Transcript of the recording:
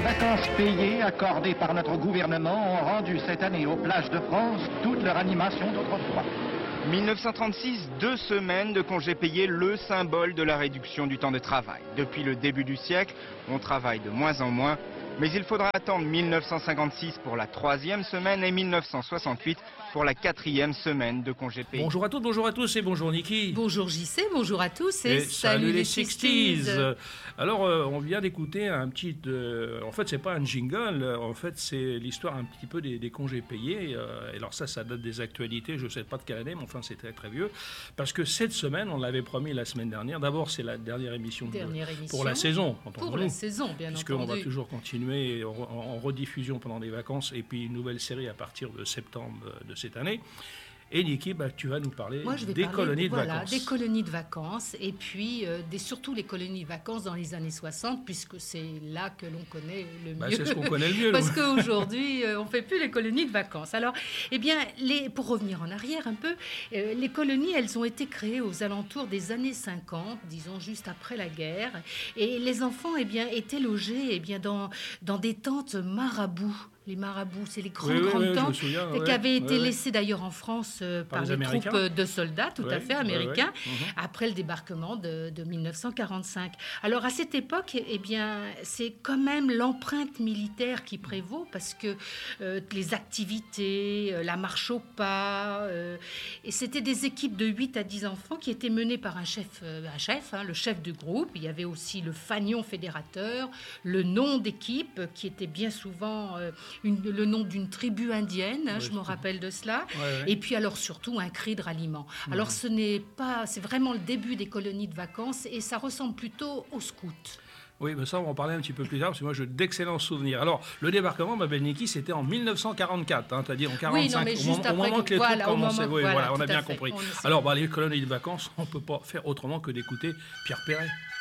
vacances payées accordées par notre gouvernement ont rendu cette année aux plages de France toute leur animation d'autrefois. 1936, 2 semaines de congés payés, le symbole de la réduction du temps de travail. Depuis le début du siècle, on travaille de moins en moins, mais il faudra attendre 1956 pour la 3e semaine et 1968 pour la 4e semaine de congés payés. Bonjour à toutes, bonjour à tous et bonjour Niki. Bonjour JC, bonjour à tous et salut les 60s. Alors on vient d'écouter un petit... en fait c'est pas un jingle, en fait c'est l'histoire un petit peu des congés payés. Et alors ça date des actualités, je ne sais pas de quelle année, mais enfin c'est très très vieux. Parce que cette semaine, on l'avait promis la semaine dernière, d'abord c'est la dernière émission pour la saison. Pour la saison, bien entendu. Puisqu'on va toujours continuer en rediffusion pendant les vacances et puis une nouvelle série à partir de septembre de cette année. Et Niki, tu vas nous parler des colonies de vacances. Des colonies de vacances et puis surtout les colonies de vacances dans les années 60 puisque c'est là que l'on connaît le mieux. C'est ce qu'on connaît le mieux. Parce qu'aujourd'hui, on ne fait plus les colonies de vacances. Alors, pour revenir en arrière un peu, les colonies, elles ont été créées aux alentours des années 50, disons juste après la guerre. Et les enfants étaient logés dans des tentes marabouts. Les marabouts, c'est les grandes tentes qui avaient été laissées d'ailleurs en France par les troupes de soldats, tout à fait, américains, après le débarquement de 1945. Alors à cette époque, c'est quand même l'empreinte militaire qui prévaut parce que les activités, la marche au pas, et c'était des équipes de 8 à 10 enfants qui étaient menées par un chef, le chef du groupe. Il y avait aussi le fanion fédérateur, le nom d'équipe qui était bien souvent... le nom d'une tribu indienne, je me rappelle de cela, et puis alors surtout un cri de ralliement. Alors c'est vraiment le début des colonies de vacances et ça ressemble plutôt aux scouts. Oui, mais ça, on va en parler un petit peu plus tard, parce que moi, j'ai d'excellents souvenirs. Alors, le débarquement, ma belle Niki, c'était en 1944, c'est-à-dire en 1945, au moment que les troupes commençaient. On a bien compris. Alors, les colonies de vacances, on ne peut pas faire autrement que d'écouter Pierre Perret.